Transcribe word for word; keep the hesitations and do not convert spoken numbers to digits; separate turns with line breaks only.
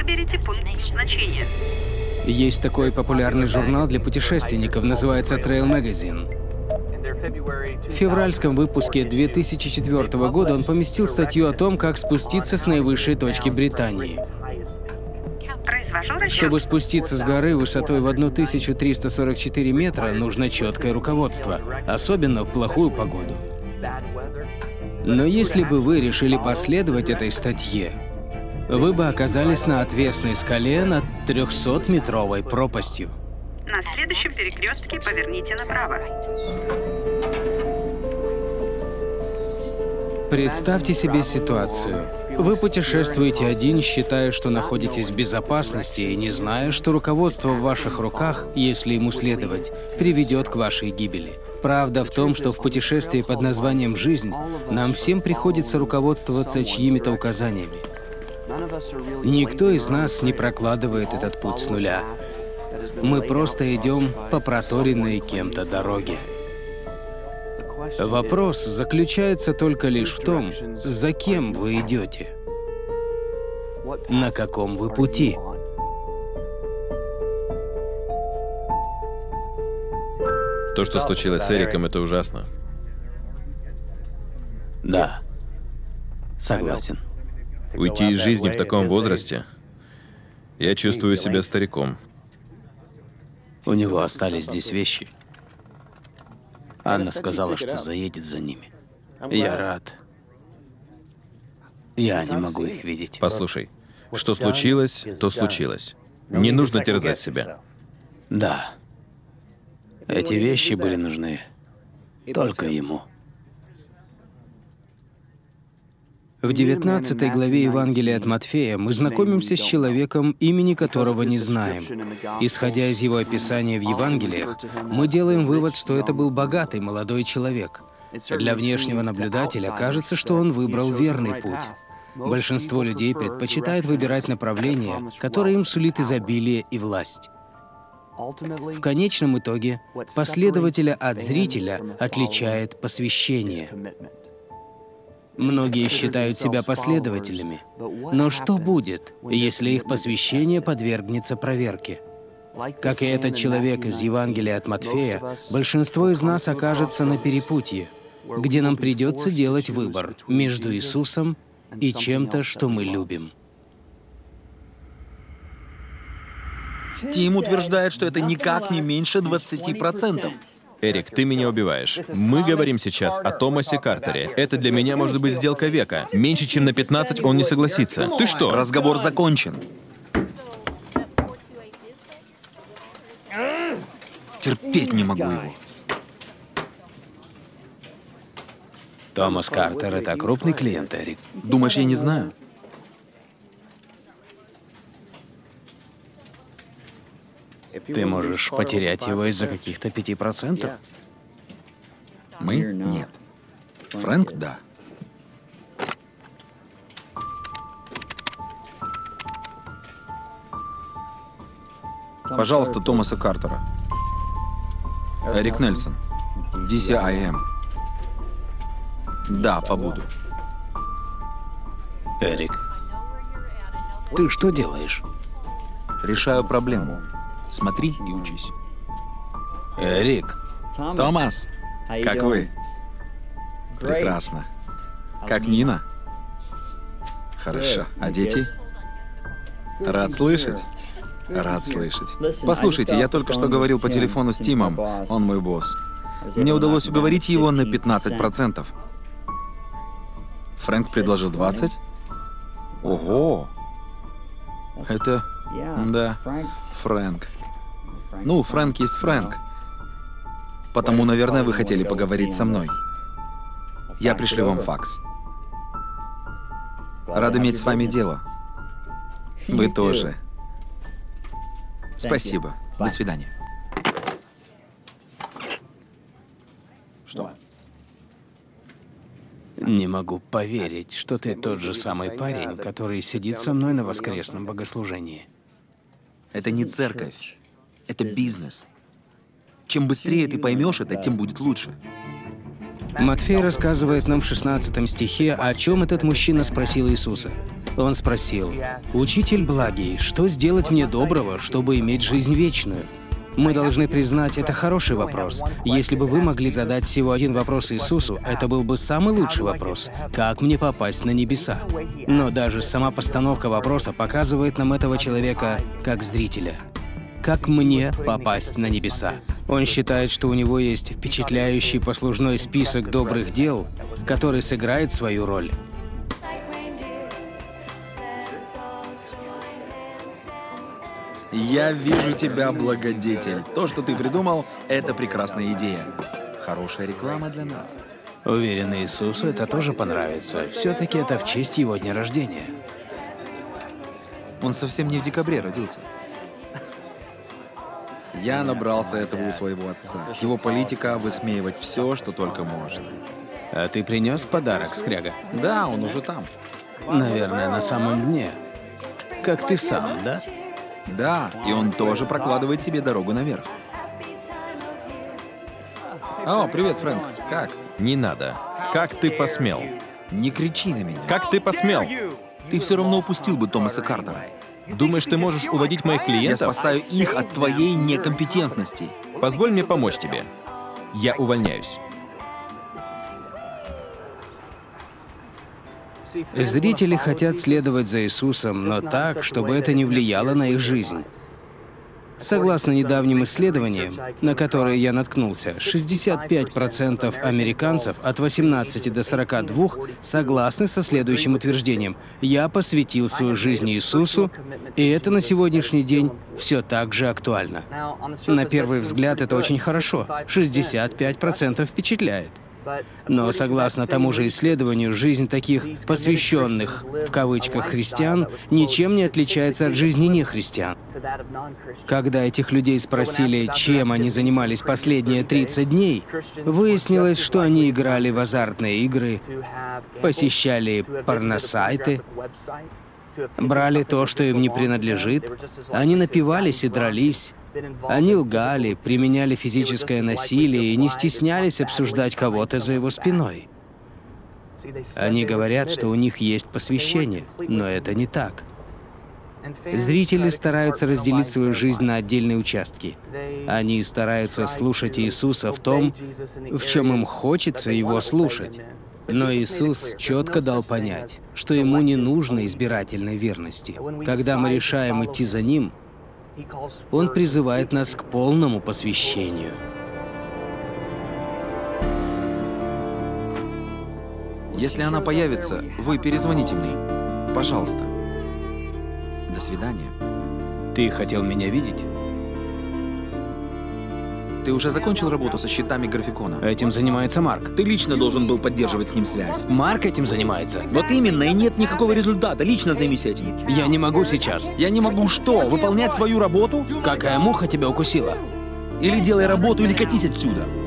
Выберите пункт назначения.
Есть такой популярный журнал для путешественников, называется Trail Magazine. В февральском выпуске две тысячи четвёртого года он поместил статью о том, как спуститься с наивысшей точки Британии.
Произвожу расчет.
Чтобы спуститься с горы высотой в тысячу триста сорок четыре метра, нужно четкое руководство, особенно в плохую погоду. Но если бы вы решили последовать этой статье, вы бы оказались на отвесной скале над трехсотметровой пропастью.
На следующем перекрестке поверните направо.
Представьте себе ситуацию. Вы путешествуете один, считая, что находитесь в безопасности, и не зная, что руководство в ваших руках, если ему следовать, приведет к вашей гибели. Правда в том, что в путешествии под названием «Жизнь» нам всем приходится руководствоваться чьими-то указаниями. Никто из нас не прокладывает этот путь с нуля. Мы просто идем по проторенной кем-то дороге. Вопрос заключается только лишь в том, за кем вы идете, на каком вы пути.
То, что случилось с Эриком, это ужасно.
Да, согласен.
Уйти из жизни в таком возрасте, я чувствую себя стариком.
У него остались здесь вещи. Анна сказала, что заедет за ними. Я рад. Я не могу их видеть.
Послушай, что случилось, то случилось. Не нужно терзать себя.
Да. Эти вещи были нужны только ему. В девятнадцатой главе Евангелия от Матфея мы знакомимся с человеком, имени которого не знаем. Исходя из его описания в Евангелиях, мы делаем вывод, что это был богатый молодой человек. Для внешнего наблюдателя кажется, что он выбрал верный путь. Большинство людей предпочитает выбирать направление, которое им сулит изобилие и власть. В конечном итоге последователя от зрителя отличает посвящение. Многие считают себя последователями. Но что будет, если их посвящение подвергнется проверке? Как и этот человек из Евангелия от Матфея, большинство из нас окажется на перепутье, где нам придется делать выбор между Иисусом и чем-то, что мы любим.
Тим утверждает, что это никак не меньше двадцати процентов.
Эрик, ты меня убиваешь. Мы говорим сейчас о Томасе Картере. Это для меня может быть сделка века. Меньше чем на пятнадцать он не согласится. Ты что?
Разговор закончен. Терпеть не могу его.
Томас Картер — это крупный клиент, Эрик.
Думаешь, я не знаю?
Ты можешь потерять его из-за каких-то пяти процентов.
Мы? Нет. Фрэнк? Да. Пожалуйста, Томаса Картера. Эрик Нельсон. ди си ай эм. Да, побуду.
Эрик, ты что делаешь?
Решаю проблему. Смотри и учись.
Эрик,
Томас, как вы? Прекрасно. Как Нина? Хорошо. А дети? Рад слышать? Рад слышать. Послушайте, я только что говорил по телефону с Тимом, он мой босс. Мне удалось уговорить его на пятнадцать процентов. Фрэнк предложил двадцать? Ого! Это... Да, Фрэнк. Ну, Фрэнк есть Фрэнк. Потому, наверное, вы хотели поговорить со мной. Я пришлю вам факс. Рад иметь с вами дело. Вы тоже. Спасибо. До свидания. Что?
Не могу поверить, что ты тот же самый парень, который сидит со мной на воскресном богослужении.
Это не церковь. Это бизнес. Чем быстрее ты поймешь это, тем будет лучше.
Матфей рассказывает нам в шестнадцатом стихе, о чем этот мужчина спросил Иисуса. Он спросил: «Учитель благий, что сделать мне доброго, чтобы иметь жизнь вечную?» Мы должны признать, это хороший вопрос. Если бы вы могли задать всего один вопрос Иисусу, это был бы самый лучший вопрос. Как мне попасть на небеса? Но даже сама постановка вопроса показывает нам этого человека как зрителя. Как мне попасть на небеса? Он считает, что у него есть впечатляющий послужной список добрых дел, который сыграет свою роль.
Я вижу тебя, благодетель. То, что ты придумал, это прекрасная идея. Хорошая реклама для нас.
Уверен, Иисусу это тоже понравится. Все-таки это в честь его дня рождения.
Он совсем не в декабре родился. Я набрался этого у своего отца. Его политика — высмеивать все, что только можно.
А ты принес подарок, скряга?
Да, он уже там.
Наверное, на самом дне. Как ты сам, да?
Да, и он тоже прокладывает себе дорогу наверх. О, привет, Фрэнк. Как?
Не надо. Как ты посмел?
Не кричи на меня.
Как ты посмел?
Ты все равно упустил бы Томаса Картера.
Думаешь, ты можешь уводить моих
Я
клиентов?
спасаю их от твоей некомпетентности.
Позволь мне помочь тебе. Я увольняюсь.
Зрители хотят следовать за Иисусом, но так, чтобы это не влияло на их жизнь. Согласно недавним исследованиям, на которые я наткнулся, шестьдесят пять процентов американцев от восемнадцати до сорока двух согласны со следующим утверждением: «Я посвятил свою жизнь Иисусу, и это на сегодняшний день все так же актуально». На первый взгляд это очень хорошо. шестьдесят пять процентов впечатляет. Но согласно тому же исследованию, жизнь таких «посвященных» в кавычках христиан ничем не отличается от жизни нехристиан. Когда этих людей спросили, чем они занимались последние тридцать дней, выяснилось, что они играли в азартные игры, посещали порносайты, брали то, что им не принадлежит, они напивались и дрались. Они лгали, применяли физическое насилие и не стеснялись обсуждать кого-то за его спиной. Они говорят, что у них есть посвящение, но это не так. Зрители стараются разделить свою жизнь на отдельные участки. Они стараются слушать Иисуса в том, в чем им хочется его слушать. Но Иисус четко дал понять, что ему не нужно избирательной верности. Когда мы решаем идти за Ним, Он призывает нас к полному посвящению.
Если она появится, вы перезвоните мне. Пожалуйста. До свидания.
Ты хотел меня видеть?
Ты уже закончил работу со счетами графикона?
Этим занимается Марк.
Ты лично должен был поддерживать с ним связь.
Марк этим занимается.
Вот именно, и нет никакого результата. Лично займись этим.
Я не могу сейчас.
Я не могу что? Выполнять свою работу?
Какая муха тебя укусила?
Или делай работу, или катись отсюда.